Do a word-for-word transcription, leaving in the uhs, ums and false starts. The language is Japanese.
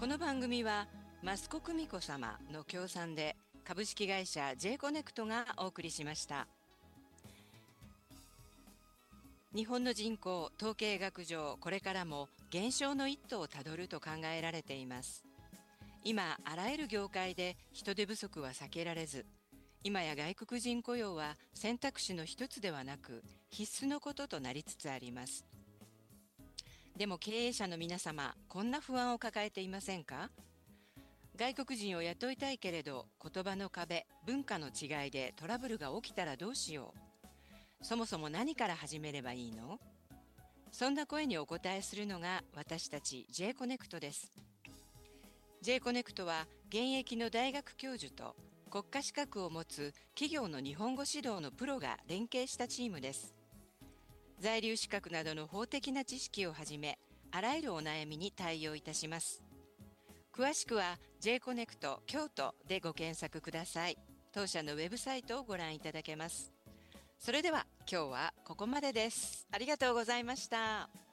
この番組は益子久美子様の協賛で株式会社 J コネクトがお送りしました。日本の人口統計学上、これからも減少の一途をたどると考えられています。今あらゆる業界で人手不足は避けられず、今や外国人雇用は選択肢の一つではなく必須のこととなりつつあります。でも経営者の皆様、こんな不安を抱えていませんか？外国人を雇いたいけれど、言葉の壁、文化の違いでトラブルが起きたらどうしよう。そもそも何から始めればいいの？そんな声にお答えするのが私たち J コネクトです。J コネクトは現役の大学教授と国家資格を持つ企業の日本語指導のプロが連携したチームです。在留資格などの法的な知識をはじめ、あらゆるお悩みに対応いたします。詳しくは J コネクト京都でご検索ください。当社のウェブサイトをご覧いただけます。それでは今日はここまでです。ありがとうございました。